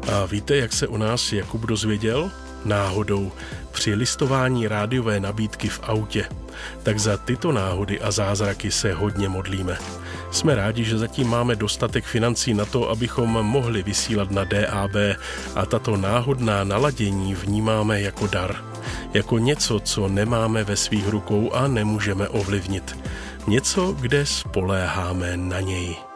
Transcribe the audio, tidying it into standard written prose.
A víte, jak se u nás Jakub dozvěděl? Náhodou, při listování rádiové nabídky v autě. Tak za tyto náhody a zázraky se hodně modlíme. Jsme rádi, že zatím máme dostatek financí na to, abychom mohli vysílat na DAB a tato náhodná naladění vnímáme jako dar. Jako něco, co nemáme ve svých rukou a nemůžeme ovlivnit. Něco, kde spoléháme na něj.